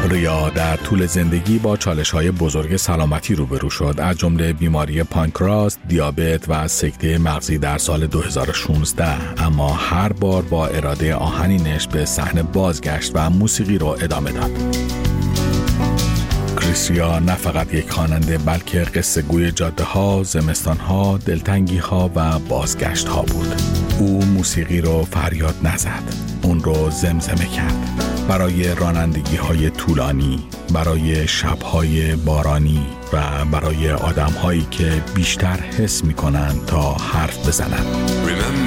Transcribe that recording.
ریا در طول زندگی با چالش‌های بزرگ سلامتی روبرو شد، از جمله بیماری پانکراس، دیابت و سکته مغزی در سال 2016. اما هر بار با اراده آهنینش به صحنه بازگشت و موسیقی رو ادامه داد. کریس ریا نه فقط یک خواننده بلکه قصه گوی جاده ها، زمستان ها، دلتنگی ها و بازگشت ها بود. او موسیقی رو فریاد نزد، اون رو زمزمه کرد. برای رانندگی های طولانی، برای شب های بارانی و برای آدم هایی که بیشتر حس می کنن تا حرف بزنن.